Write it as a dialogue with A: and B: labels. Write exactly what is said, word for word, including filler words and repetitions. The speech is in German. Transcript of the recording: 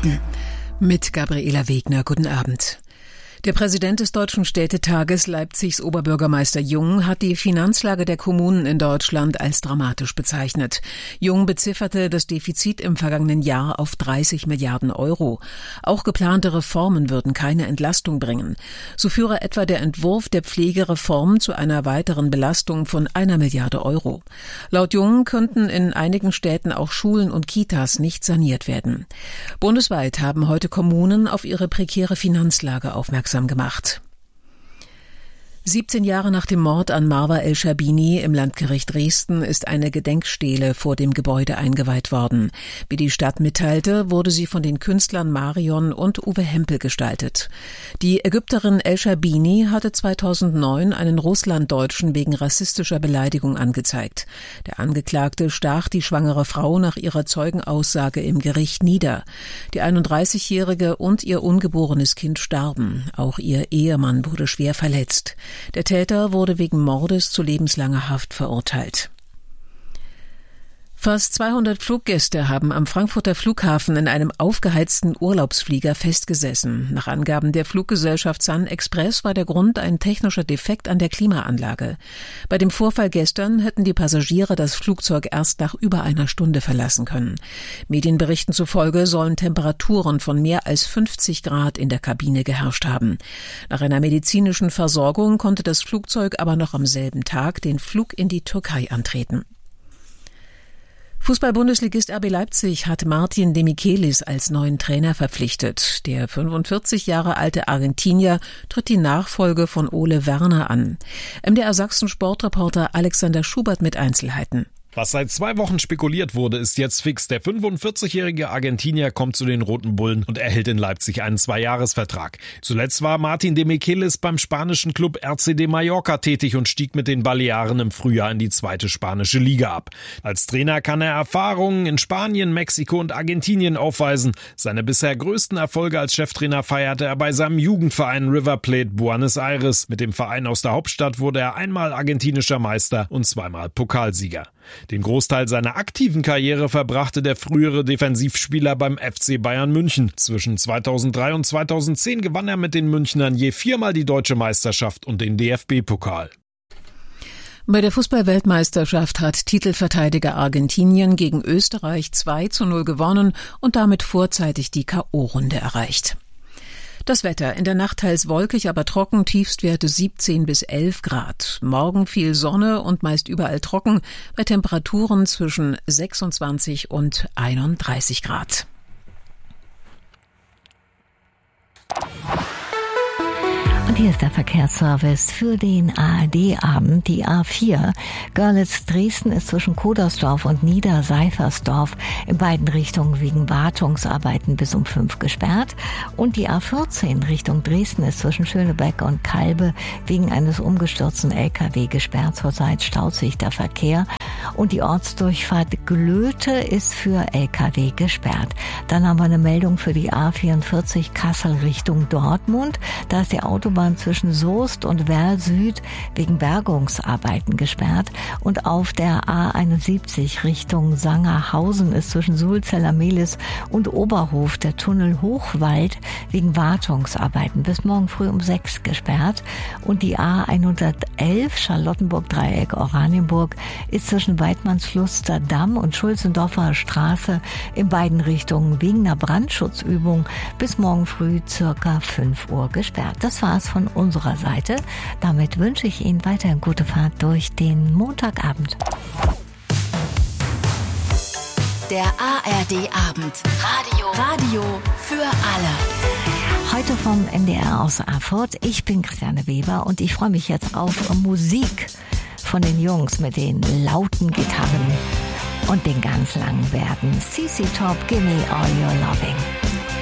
A: Nachrichten mit Gabriela Wegner. Guten Abend. Der Präsident des Deutschen Städtetages, Leipzigs Oberbürgermeister Jung, hat die Finanzlage der Kommunen in Deutschland als dramatisch bezeichnet. Jung bezifferte das Defizit im vergangenen Jahr auf dreißig Milliarden Euro. Auch geplante Reformen würden keine Entlastung bringen. So führe etwa der Entwurf der Pflegereform zu einer weiteren Belastung von einer Milliarde Euro. Laut Jung könnten in einigen Städten auch Schulen und Kitas nicht saniert werden. Bundesweit haben heute Kommunen auf ihre prekäre Finanzlage aufmerksam gemacht. siebzehn Jahre nach dem Mord an Marwa El-Scherbini im Landgericht Dresden ist eine Gedenkstele vor dem Gebäude eingeweiht worden. Wie die Stadt mitteilte, wurde sie von den Künstlern Marion und Uwe Hempel gestaltet. Die Ägypterin El-Scherbini hatte zweitausendneun einen Russlanddeutschen wegen rassistischer Beleidigung angezeigt. Der Angeklagte stach die schwangere Frau nach ihrer Zeugenaussage im Gericht nieder. Die einunddreißigjährige und ihr ungeborenes Kind starben. Auch ihr Ehemann wurde schwer verletzt. Der Täter wurde wegen Mordes zu lebenslanger Haft verurteilt. Fast zweihundert Fluggäste haben am Frankfurter Flughafen in einem aufgeheizten Urlaubsflieger festgesessen. Nach Angaben der Fluggesellschaft Sun Express war der Grund ein technischer Defekt an der Klimaanlage. Bei dem Vorfall gestern hätten die Passagiere das Flugzeug erst nach über einer Stunde verlassen können. Medienberichten zufolge sollen Temperaturen von mehr als fünfzig Grad in der Kabine geherrscht haben. Nach einer medizinischen Versorgung konnte das Flugzeug aber noch am selben Tag den Flug in die Türkei antreten. Fußball-Bundesligist R B Leipzig hat Martin Demichelis als neuen Trainer verpflichtet. Der fünfundvierzig Jahre alte Argentinier tritt die Nachfolge von Ole Werner an. M D R Sachsen Sportreporter Alexander Schubert mit Einzelheiten.
B: Was seit zwei Wochen spekuliert wurde, ist jetzt fix. Der fünfundvierzigjährige Argentinier kommt zu den Roten Bullen und erhält in Leipzig einen Zweijahresvertrag. Zuletzt war Martin Demichelis beim spanischen Club R C de Mallorca tätig und stieg mit den Balearen im Frühjahr in die zweite spanische Liga ab. Als Trainer kann er Erfahrungen in Spanien, Mexiko und Argentinien aufweisen. Seine bisher größten Erfolge als Cheftrainer feierte er bei seinem Jugendverein River Plate Buenos Aires. Mit dem Verein aus der Hauptstadt wurde er einmal argentinischer Meister und zweimal Pokalsieger. Den Großteil seiner aktiven Karriere verbrachte der frühere Defensivspieler beim F C Bayern München. Zwischen zweitausenddrei und zweitausendzehn gewann er mit den Münchnern je viermal die deutsche Meisterschaft und den D F B-Pokal.
A: Bei der Fußball-Weltmeisterschaft hat Titelverteidiger Argentinien gegen Österreich zwei zu null gewonnen und damit vorzeitig die K O-Runde erreicht. Das Wetter: in der Nacht teils wolkig, aber trocken, Tiefstwerte siebzehn bis elf Grad. Morgen viel Sonne und meist überall trocken, bei Temperaturen zwischen sechsundzwanzig und einunddreißig Grad.
C: Und hier ist der Verkehrsservice für den A R D-Abend. Die A vier Görlitz-Dresden ist zwischen Kodersdorf und Niederseifersdorf in beiden Richtungen wegen Wartungsarbeiten bis um fünf gesperrt. Und die A vierzehn Richtung Dresden ist zwischen Schönebeck und Kalbe wegen eines umgestürzten L K W gesperrt. Zurzeit staut sich der Verkehr. Und die Ortsdurchfahrt Glöte ist für L K W gesperrt. Dann haben wir eine Meldung für die A vierundvierzig Kassel Richtung Dortmund. Da ist die Autobahn zwischen Soest und Werl Süd wegen Bergungsarbeiten gesperrt. Und auf der A einundsiebzig Richtung Sangerhausen ist zwischen Sulzeller Mehlis und Oberhof der Tunnel Hochwald wegen Wartungsarbeiten bis morgen früh um sechs gesperrt. Und die A hundertelf Charlottenburg-Dreieck Oranienburg ist zwischen Weidmannsfluster Damm und Schulzendorfer Straße in beiden Richtungen wegen einer Brandschutzübung bis morgen früh circa fünf Uhr gesperrt. Das war's von unserer Seite. Damit wünsche ich Ihnen weiterhin gute Fahrt durch den Montagabend.
D: Der A R D-Abend. Radio. Radio für alle.
C: Heute vom N D R aus Erfurt. Ich bin Christiane Weber und ich freue mich jetzt auf Musik von den Jungs mit den lauten Gitarren und den ganz langen Bärten. C C Top, Gimme All Your Loving.